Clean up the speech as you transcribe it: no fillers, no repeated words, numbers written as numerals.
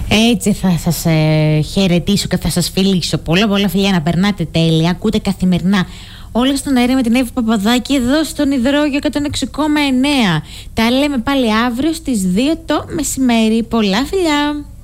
Έτσι θα σας χαιρετήσω και θα σας φιλήσω. Πολλά φιλιά, να περνάτε τέλεια. Ακούτε καθημερινά όλα στον αέρα με την Εύη Παπαδάκη εδώ στον Υδρόγειο 106,9. Τα λέμε πάλι αύριο στις 2 το μεσημέρι. Πολλά φιλιά.